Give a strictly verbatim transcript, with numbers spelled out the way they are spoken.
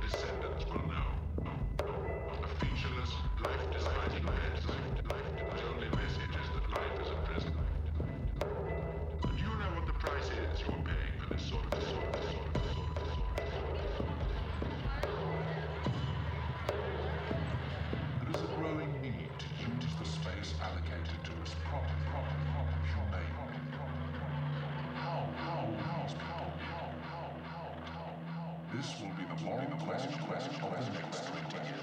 descendants will know. A featureless, life-defining event, whose only message is that life is a prison. And you know what the price is you're paying for this sort of, sort of, sort of, sort of, sort of, sort of, sort of. There is a growing need to use the space allocated to us properly, properly, properly, humanely. How, how, how, how, how, how, how, how? This will be the moral question, question of the next twenty years.